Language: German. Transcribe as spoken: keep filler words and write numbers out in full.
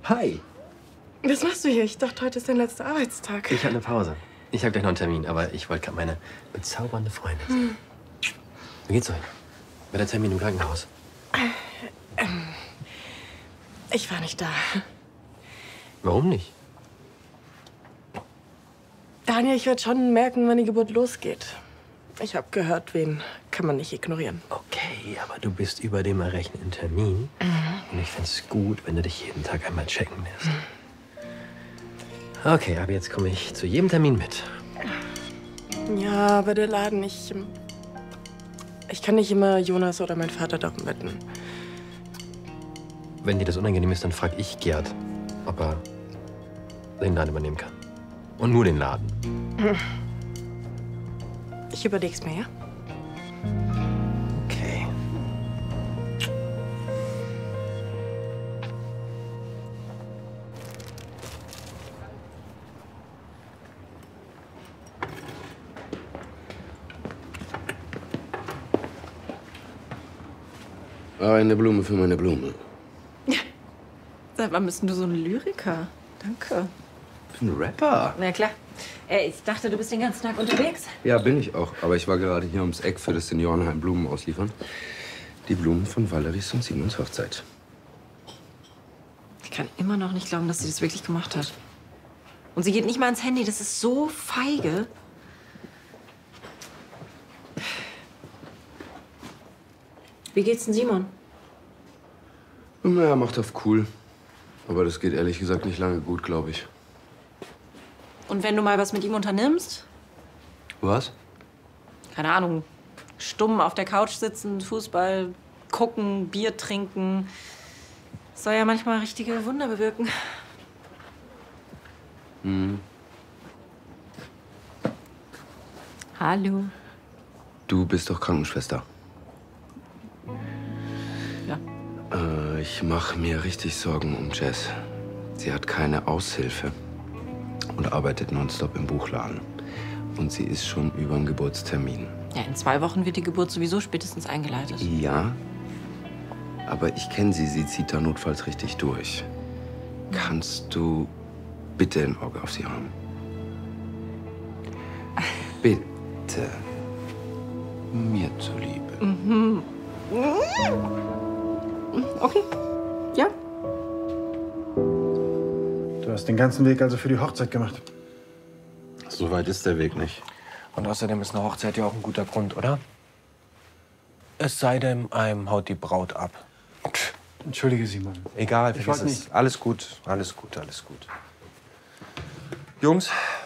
Hi. Was machst du hier? Ich dachte, heute ist dein letzter Arbeitstag. Ich habe eine Pause. Ich habe gleich noch einen Termin, aber ich wollte gerade meine bezaubernde Freundin sehen. Hm. Wie geht's euch? War der Termin im Krankenhaus? Äh, ähm, ich war nicht da. Warum nicht? Daniel, ich werde schon merken, wann die Geburt losgeht. Ich habe gehört, wen kann man nicht ignorieren. Okay, aber du bist über dem errechneten Termin. Mhm. Und ich fände es gut, wenn du dich jeden Tag einmal checken lässt. Mhm. Okay, aber jetzt komme ich zu jedem Termin mit. Ja, aber der Laden, ich... Ich kann nicht immer Jonas oder mein Vater darum bitten. Wenn dir das unangenehm ist, dann frage ich Gerd, ob er den Laden übernehmen kann. Und nur den Laden. Ich überleg's mir, ja? Okay. Eine Blume für meine Blume. Ja. Seit wann bist du so ein Lyriker? Danke. Ich bin ein Rapper. Na klar. Äh, ich dachte, du bist den ganzen Tag unterwegs. Ja, bin ich auch. Aber ich war gerade hier ums Eck für das Seniorenheim Blumen ausliefern. Die Blumen von Valeries und Simons Hochzeit. Ich kann immer noch nicht glauben, dass sie das wirklich gemacht hat. Und sie geht nicht mal ans Handy. Das ist so feige. Wie geht's denn Simon? Na, er macht auf cool. Aber das geht ehrlich gesagt nicht lange gut, glaube ich. Und wenn du mal was mit ihm unternimmst? Was? Keine Ahnung. Stumm auf der Couch sitzen, Fußball gucken, Bier trinken. Das soll ja manchmal richtige Wunder bewirken. Hm. Hallo. Du bist doch Krankenschwester. Ja. Äh, ich mache mir richtig Sorgen um Jess. Sie hat keine Aushilfe und arbeitet nonstop im Buchladen. Und sie ist schon über den Geburtstermin. Ja, in zwei Wochen wird die Geburt sowieso spätestens eingeleitet. Ja, aber ich kenne sie. Sie zieht da notfalls richtig durch. Kannst du bitte ein Auge auf sie haben? Bitte. Mir zuliebe. Mhm. Okay. Ja. Du hast den ganzen Weg also für die Hochzeit gemacht. So weit ist der Weg nicht. Und außerdem ist eine Hochzeit ja auch ein guter Grund, oder? Es sei denn, einem haut die Braut ab. Entschuldige, Simon. Egal, Ich vergiss wollte es. nicht. Alles gut, alles gut, alles gut. Jungs,